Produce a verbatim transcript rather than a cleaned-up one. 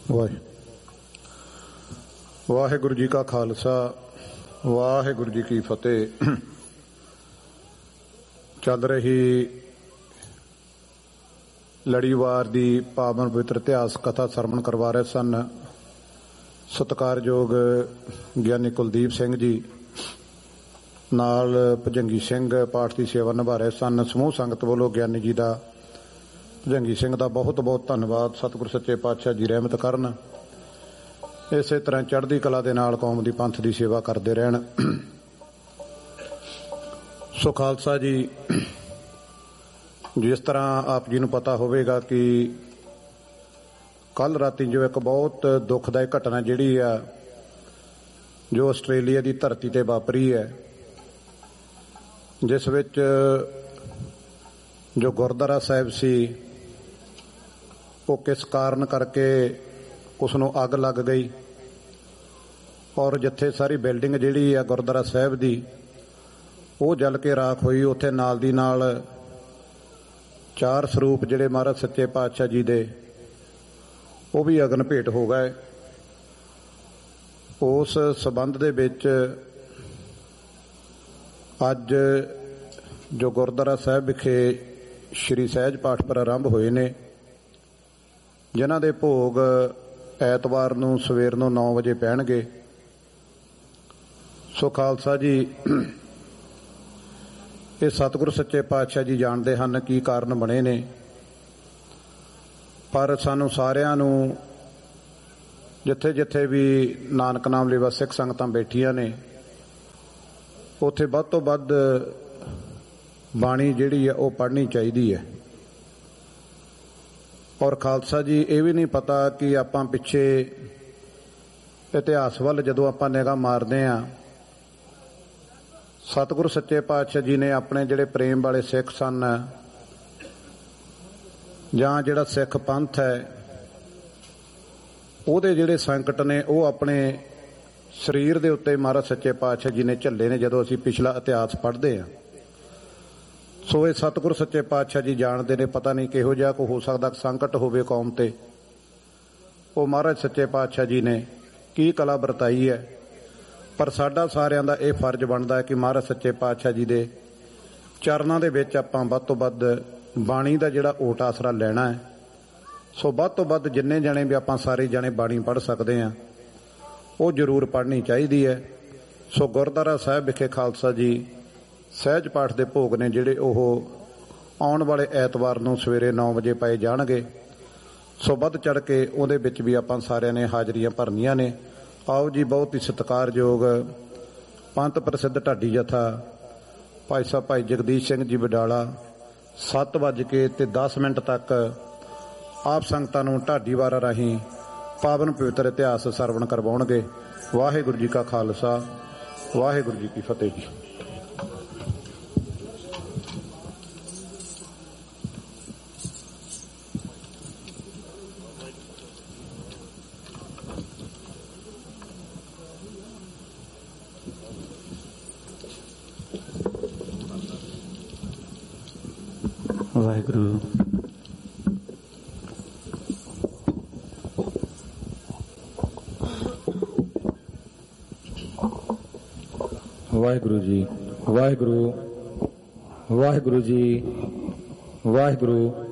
ਵਾਹਿ ਵਾਹਿਗੁਰੂ ਜੀ ਕਾ ਖਾਲਸਾ ਵਾਹਿਗੁਰੂ ਜੀ ਕੀ ਫਤਿਹ। ਚੱਲ ਰਹੀ ਲੜੀਵਾਰ ਦੀ ਪਾਵਨ ਪਵਿੱਤਰ ਇਤਿਹਾਸ ਕਥਾ ਸਰਵਣ ਕਰਵਾ ਰਹੇ ਸਨ ਸਤਿਕਾਰਯੋਗ ਗਿਆਨੀ ਕੁਲਦੀਪ ਸਿੰਘ ਜੀ, ਨਾਲ ਭਜੰਗੀ ਸਿੰਘ ਪਾਠ ਦੀ ਸੇਵਾ ਨਿਭਾ ਰਹੇ ਸਨ। ਸਮੂਹ ਸੰਗਤ ਵੱਲੋਂ ਗਿਆਨੀ ਜੀ ਦਾ, ਭਜੰਗੀ ਸਿੰਘ ਦਾ ਬਹੁਤ ਬਹੁਤ ਧੰਨਵਾਦ। ਸਤਿਗੁਰ ਸੱਚੇ ਪਾਤਸ਼ਾਹ ਜੀ ਰਹਿਮਤ ਕਰਨ, ਇਸੇ ਤਰ੍ਹਾਂ ਚੜ੍ਹਦੀ ਕਲਾ ਦੇ ਨਾਲ ਕੌਮ ਦੀ ਪੰਥ ਦੀ ਸੇਵਾ ਕਰਦੇ ਰਹਿਣ। ਸੋ ਖਾਲਸਾ ਜੀ, ਜਿਸ ਤਰ੍ਹਾਂ ਆਪ ਜੀ ਨੂੰ ਪਤਾ ਹੋਵੇਗਾ ਕਿ ਕੱਲ੍ਹ ਰਾਤੀ ਜੋ ਇੱਕ ਬਹੁਤ ਦੁਖਦਾਇਕ ਘਟਨਾ ਜਿਹੜੀ ਆ ਜੋ ਆਸਟ੍ਰੇਲੀਆ ਦੀ ਧਰਤੀ ਤੇ ਵਾਪਰੀ ਹੈ, ਜਿਸ ਵਿੱਚ ਜੋ ਗੁਰਦੁਆਰਾ ਸਾਹਿਬ ਸੀ ਉਹ ਕਿਸ ਕਾਰਨ ਕਰਕੇ ਉਸ ਨੂੰ ਅੱਗ ਲੱਗ ਗਈ ਔਰ ਜਿੱਥੇ ਸਾਰੀ ਬਿਲਡਿੰਗ ਜਿਹੜੀ ਆ ਗੁਰਦੁਆਰਾ ਸਾਹਿਬ ਦੀ ਉਹ ਜਲ ਕੇ ਰਾਖ ਹੋਈ, ਉੱਥੇ ਨਾਲ ਦੀ ਨਾਲ ਚਾਰ ਸਰੂਪ ਜਿਹੜੇ ਮਹਾਰਾਜ ਸੱਚੇ ਪਾਤਸ਼ਾਹ ਜੀ ਦੇ ਉਹ ਵੀ ਅਗਨ ਭੇਟ ਹੋ ਗਏ। ਉਸ ਸਬੰਧ ਦੇ ਵਿੱਚ ਅੱਜ ਜੋ ਗੁਰਦੁਆਰਾ ਸਾਹਿਬ ਵਿਖੇ ਸ਼੍ਰੀ ਸਹਿਜ ਪਾਠ ਪ੍ਰਾਰੰਭ ਹੋਏ ਨੇ, ਜਿਨ੍ਹਾਂ ਦੇ ਭੋਗ ਐਤਵਾਰ ਨੂੰ ਸਵੇਰ ਨੂੰ ਨੌ ਵਜੇ ਪੈਣਗੇ। ਸੋ ਖਾਲਸਾ ਜੀ, ਇਹ ਸਤਿਗੁਰ ਸੱਚੇ ਪਾਤਸ਼ਾਹ ਜੀ ਜਾਣਦੇ ਹਨ ਕੀ ਕਾਰਨ ਬਣੇ ਨੇ, ਪਰ ਸਾਨੂੰ ਸਾਰਿਆਂ ਨੂੰ ਜਿੱਥੇ ਜਿੱਥੇ ਵੀ ਨਾਨਕ ਨਾਮ ਲੇਵਾ ਸਿੱਖ ਸੰਗਤਾਂ ਬੈਠੀਆਂ ਨੇ ਉੱਥੇ ਵੱਧ ਤੋਂ ਵੱਧ ਬਾਣੀ ਜਿਹੜੀ ਹੈ ਉਹ ਪੜ੍ਹਨੀ ਚਾਹੀਦੀ ਹੈ। ਔਰ ਖਾਲਸਾ ਜੀ, ਇਹ ਵੀ ਨਹੀਂ ਪਤਾ ਕਿ ਆਪਾਂ ਪਿੱਛੇ ਇਤਿਹਾਸ ਵੱਲ ਜਦੋਂ ਆਪਾਂ ਨਿਗਾਹ ਮਾਰਦੇ ਹਾਂ, ਸਤਿਗੁਰੂ ਸੱਚੇ ਪਾਤਸ਼ਾਹ ਜੀ ਨੇ ਆਪਣੇ ਜਿਹੜੇ ਪ੍ਰੇਮ ਵਾਲੇ ਸਿੱਖ ਸਨ ਜਾਂ ਜਿਹੜਾ ਸਿੱਖ ਪੰਥ ਹੈ ਉਹਦੇ ਜਿਹੜੇ ਸੰਕਟ ਨੇ ਉਹ ਆਪਣੇ ਸਰੀਰ ਦੇ ਉੱਤੇ ਮਹਾਰਾਜ ਸੱਚੇ ਪਾਤਸ਼ਾਹ ਜੀ ਨੇ ਝੱਲੇ ਨੇ। ਜਦੋਂ ਅਸੀਂ ਪਿਛਲਾ ਇਤਿਹਾਸ ਪੜ੍ਹਦੇ ਹਾਂ, ਸੋ ਇਹ ਸਤਿਗੁਰ ਸੱਚੇ ਪਾਤਸ਼ਾਹ ਜੀ ਜਾਣਦੇ ਨੇ, ਪਤਾ ਨਹੀਂ ਕਿਹੋ ਜਿਹਾ ਕੋ ਹੋ ਸਕਦਾ ਸੰਕਟ ਹੋਵੇ ਕੌਮ ਤੇ, ਉਹ ਮਹਾਰਾਜ ਸੱਚੇ ਪਾਤਸ਼ਾਹ ਜੀ ਨੇ ਕੀ ਕਲਾ ਵਰਤਾਈ ਹੈ। ਪਰ ਸਾਡਾ ਸਾਰਿਆਂ ਦਾ ਇਹ ਫਰਜ਼ ਬਣਦਾ ਹੈ ਕਿ ਮਹਾਰਾਜ ਸੱਚੇ ਪਾਤਸ਼ਾਹ ਜੀ ਦੇ ਚਰਨਾਂ ਦੇ ਵਿੱਚ ਆਪਾਂ ਵੱਧ ਤੋਂ ਵੱਧ ਬਾਣੀ ਦਾ ਜਿਹੜਾ ਓਟ ਆਸਰਾ ਲੈਣਾ ਹੈ। ਸੋ ਵੱਧ ਤੋਂ ਵੱਧ ਜਿੰਨੇ ਜਣੇ ਵੀ ਆਪਾਂ ਸਾਰੇ ਜਣੇ ਬਾਣੀ ਪੜ੍ਹ ਸਕਦੇ ਹਾਂ ਉਹ ਜ਼ਰੂਰ ਪੜ੍ਹਨੀ ਚਾਹੀਦੀ ਹੈ। ਸੋ ਗੁਰਦੁਆਰਾ ਸਾਹਿਬ ਵਿਖੇ ਖਾਲਸਾ ਜੀ ਸਹਿਜ ਪਾਠ ਦੇ ਭੋਗ ਨੇ ਜਿਹੜੇ ਉਹ ਆਉਣ ਵਾਲੇ ਐਤਵਾਰ ਨੂੰ ਸਵੇਰੇ ਨੌ ਵਜੇ ਪਾਏ ਜਾਣਗੇ। ਸੋ ਵੱਧ ਚੜ੍ਹ ਕੇ ਉਹਦੇ ਵਿੱਚ ਵੀ ਆਪਾਂ ਸਾਰਿਆਂ ਨੇ ਹਾਜ਼ਰੀਆਂ ਭਰਨੀਆਂ ਨੇ। ਆਓ ਜੀ, ਬਹੁਤ ਹੀ ਸਤਿਕਾਰਯੋਗ ਪੰਥ ਪ੍ਰਸਿੱਧ ਢਾਡੀ ਜਥਾ ਭਾਈ ਸਾਹਿਬ ਭਾਈ ਜਗਦੀਸ਼ ਸਿੰਘ ਜੀ ਵਡਾਲਾ ਸੱਤ ਵੱਜ ਕੇ ਤੇ ਦਸ ਮਿੰਟ ਤੱਕ ਆਪ ਸੰਗਤਾਂ ਨੂੰ ਢਾਡੀ ਵਾਰਾਂ ਰਾਹੀਂ ਪਾਵਨ ਪਵਿੱਤਰ ਇਤਿਹਾਸ ਸਰਵਣ ਕਰਵਾਉਣਗੇ। ਵਾਹਿਗੁਰੂ ਜੀ ਕਾ ਖਾਲਸਾ ਵਾਹਿਗੁਰੂ ਜੀ ਕੀ ਫਤਿਹ ਜੀ। ਵਾਹਿਗੁਰੂ ਵਾਹਿਗੁਰੂ ਜੀ, ਵਾਹਿਗੁਰੂ ਵਾਹਿਗੁਰੂ ਜੀ, ਵਾਹਿਗੁਰੂ